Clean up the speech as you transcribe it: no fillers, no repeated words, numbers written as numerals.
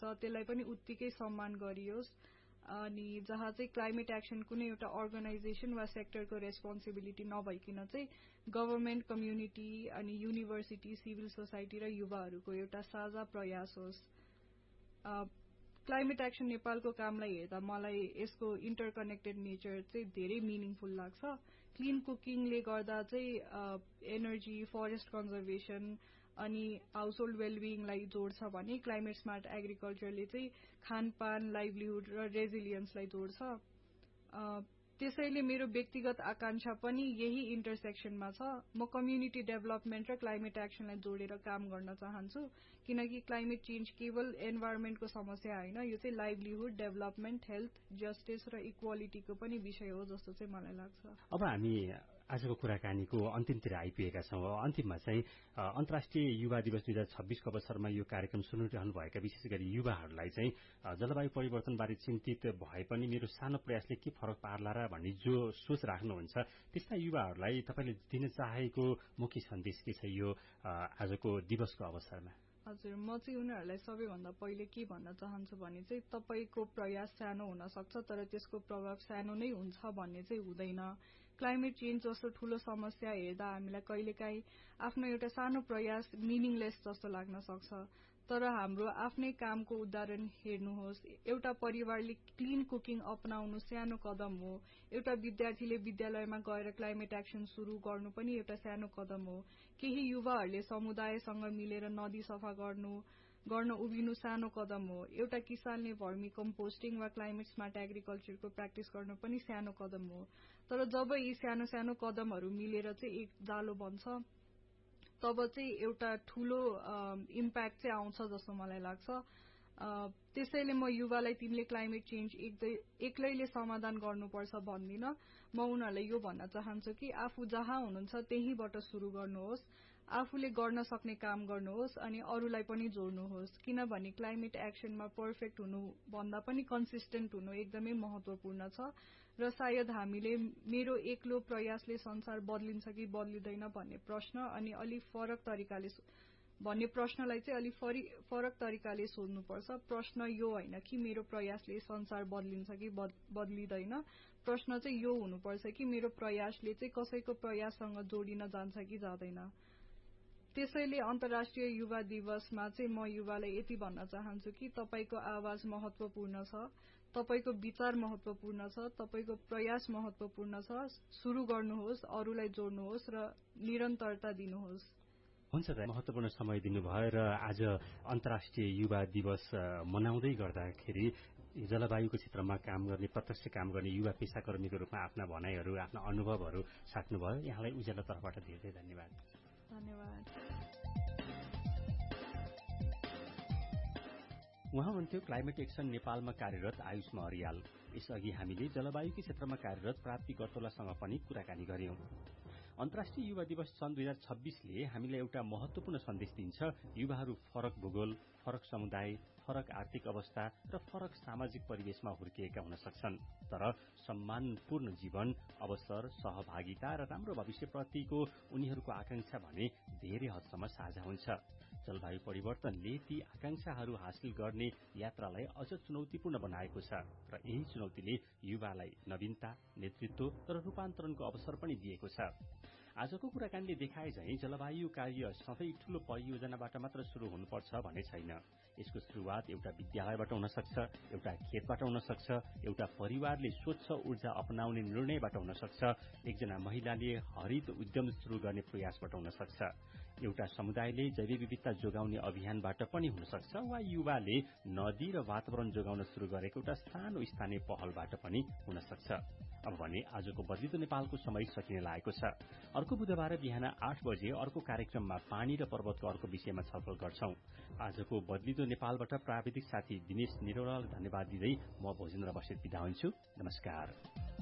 त्यसलाई पनि उत्तिकै सम्मान गरियोस् अनि जहाँ चाहिँ क्लाइमेट एक्सन कुनै एउटा अर्गनाइजेसन वा सेक्टरको रेस्पोन्सिबिलिटी नभइकन चाहिँ गभर्नमेन्ट कम्युनिटी अनि युनिभर्सिटी सिभिल सोसाइटी र युवाहरूको एउटा साझा प्रयास होस् क्लाइमेट एक्सन नेपालको कामलाई हेर्दा मलाई यसको इन्टरकनेक्टेड नेचर चाहिँ धेरै मिनिङफुल लाग्छ क्लीन कुकिङले गर्दा चाहिँ एनर्जी फरेस्ट कन्जर्भेसन अनि हाउसहोल्ड वेलबिङलाई जोड्छ भने क्लाइमेट स्मार्ट एग्रिकल्चरले चाहिँ खानपान लाइभलीहुड र रेजिलियन्सलाई जोड्छ त्यसैले मेरो व्यक्तिगत आकांक्षा पनि यही इन्टरसेक्सनमा छ म कम्युनिटी डेभलपमेन्ट र क्लाइमेट एक्सनलाई जोडेर काम गर्न चाहन्छु किनकि क्लाइमेट चेन्ज केवल एन्भाइरोमेन्टको समस्या होइन यो चाहिँ लाइभलीहुड डेभलपमेन्ट हेल्थ जस्टिस र इक्वालिटीको पनि विषय हो जस्तो चाहिँ मलाई लाग्छ अब हामी आजको कुराकानीको अन्तिमतिर आइपुगेका छौं अन्तिममा चाहिँ अन्तर्राष्ट्रिय युवा दिवस 2026को अवसरमा यो कार्यक्रम सुनिरहनु भएका विशेष गरी युवाहरूलाई चाहिँ जलवायु परिवर्तनबारे चिन्तित भए पनि मेरो सानो प्रयासले के फरक पार्ला र भन्ने जो सोच राख्नुहुन्छ त्यस्ता युवाहरूलाई तपाईले दिन चाहेको मुख्य सन्देश के छ यो आजको दिवसको अवसरमा हजुर म चाहिँ उनीहरूलाई सबैभन्दा पहिले के भन्न चाहन्छु भने चाहिँ तपाईको प्रयास सानो हुन सक्छ तर त्यसको प्रभाव सानो नै हुन्छ भन्ने चाहिँ हुँदैन क्लाइमेट चेन्ज जस्तो ठूलो समस्या हेर्दा हामीलाई कहिलेकाहीँ आफ्नो एउटा सानो प्रयास मिनिङलेस जस्तो लाग्न सक्छ तर हाम्रो आफ्नै कामको उदाहरण हेर्नुहोस् एउटा परिवारले क्लीन कुकिङ अपनाउनु सानो कदम हो एउटा विद्यार्थीले विद्यालयमा गएर क्लाइमेट एक्सन सुरु गर्नु पनि एउटा सानो कदम हो केही युवाहरूले समुदायसँग मिलेर नदी सफा गर्न उभिनु सानो कदम हो एउटा किसानले भर्मी कम्पोस्टिङ वा क्लाइमेट स्मार्ट एग्रिकल्चरको प्र्याक्टिस गर्न पनि सानो कदम हो तर जब यी सानो सानो कदमहरू मिलेर चाहिँ एक जालो बन्छ तब चाहिँ एउटा ठूलो इम्प्याक्ट चाहिँ आउँछ जस्तो मलाई लाग्छ त्यसैले म युवालाई तिमीले क्लाइमेट चेन्ज एक्लैले समाधान गर्नुपर्छ भन्दिन म उनीहरूलाई यो भन्न चाहन्छु कि आफू जहाँ हुनुहुन्छ त्यहीबाट सुरु गर्नुहोस् आफूले गर्न सक्ने काम गर्नुहोस् अनि अरूलाई पनि जोड्नुहोस् किनभने क्लाइमेट एक्सनमा पर्फेक्ट हुनु भन्दा पनि कन्सिस्टेन्ट हुनु एकदमै महत्वपूर्ण छ र सायद हामीले मेरो एक्लो प्रयासले संसार बदलिन्छ कि बदलिदैन भन्ने प्रश्न अनि अलि फरक तरिकाले भन्ने प्रश्नलाई चाहिँ अलि फरक तरिकाले सोध्नुपर्छ प्रश्न यो होइन कि मेरो प्रयासले संसार बदलिन्छ कि बदलिदैन प्रश्न चाहिँ यो हुनुपर्छ कि मेरो प्रयासले चाहिँ कसैको प्रयाससँग जोडिन जान्छ कि जाँदैन त्यसैले अन्तर्राष्ट्रिय युवा दिवसमा चाहिँ म युवालाई यति भन्न चाहन्छु कि तपाईको आवाज महत्वपूर्ण छ तपाईको विचार महत्वपूर्ण छ तपाईको प्रयास महत्वपूर्ण छ सुरु गर्नुहोस् अरूलाई जोड्नुहोस् र निरन्तरता दिनुहोस् हुन्छ त महत्वपूर्ण समय दिनुभयो र आज अन्तर्राष्ट्रिय युवा दिवस मनाउँदै गर्दाखेरि जलवायुको क्षेत्रमा काम गर्ने प्रत्यक्ष काम गर्ने युवा पेशाकर्मीको रूपमा आफ्ना भनाइहरू आफ्ना अनुभवहरू साट्नुभयो यहाँलाई उज्यालो तर्फबाट धेरै धन्यवाद उहाँ हुनुहुन्थ्यो क्लाइमेट एक्सन नेपालमा कार्यरत आयुष महरियाल यसअघि हामीले जलवायुकै क्षेत्रमा कार्यरत प्राप्ति गर्तोलासँग पनि कुराकानी गर्यौं अन्तर्राष्ट्रिय युवा दिवस सन् 2026ले हामीलाई एउटा महत्वपूर्ण सन्देश दिन्छ युवाहरू फरक भूगोल फरक समुदाय फरक आर्थिक अवस्था र फरक सामाजिक परिवेशमा हुर्किएका हुन सक्छन् तर सम्मानपूर्ण जीवन अवसर सहभागिता र राम्रो भविष्यप्रतिको उनीहरूको आकांक्षा भने धेरै हदसम्म साझा हुन्छ जलवायु परिवर्तनले ती आकांक्षाहरू हासिल गर्ने यात्रालाई अझ चुनौतीपूर्ण बनाएको छ र यही चुनौतीले युवालाई नवीनता नेतृत्व र रूपान्तरणको अवसर पनि दिएको छ आजको कुराकानीले देखाए झैं जलवायु कार्य सधैँ ठूलो परियोजनाबाट मात्र शुरू हुनुपर्छ भन्ने छैन यसको शुरूआत एउटा विद्यालयबाट हुन सक्छ एउटा खेतबाट हुन सक्छ एउटा परिवारले स्वच्छ ऊर्जा अपनाउने निर्णयबाट हुन सक्छ एकजना महिलाले हरित उद्यम शुरू गर्ने प्रयासबाट हुन सक्छ एउटा समुदायले जैव विविधता जोगाउने अभियानबाट पनि हुन सक्छ वा युवाले नदी र वातावरण जोगाउन शुरू गरेको एउटा सानो स्थानीय पहलबाट पनि हुन सक्छ अब भने आजको बदलिदो नेपालको समय सकिने लागेको छ अर्को बुधबार बिहान 8 बजे अर्को कार्यक्रममा पानी र पर्वतको अर्को विषयमा छलफल गर्छौं आजको बदलिदो नेपालबाट प्राविधिक साथी दिनेश निरौलालाई धन्यवाद दिँदै म भोजेन्द्र बस्नेत बिदा हुन्छु नमस्कार